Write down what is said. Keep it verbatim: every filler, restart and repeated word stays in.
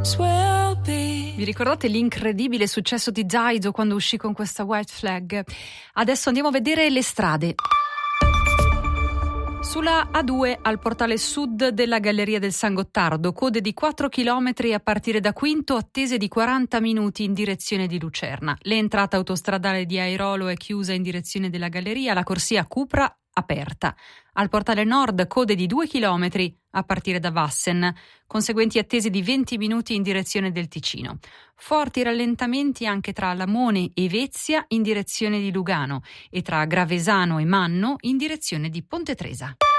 Vi ricordate l'incredibile successo di Dido quando uscì con questa White Flag? Adesso andiamo a vedere le strade. Sulla A due al portale sud della Galleria del San Gottardo, code di quattro chilometri a partire da Quinto, attese di quaranta minuti in direzione di Lucerna. L'entrata autostradale di Airolo è chiusa in direzione della Galleria, la corsia Cupra aperta. Al portale nord code di due chilometri a partire da Vassen, conseguenti attese di venti minuti in direzione del Ticino. Forti rallentamenti anche tra Lamone e Vezia in direzione di Lugano e tra Gravesano e Manno in direzione di Ponte Tresa.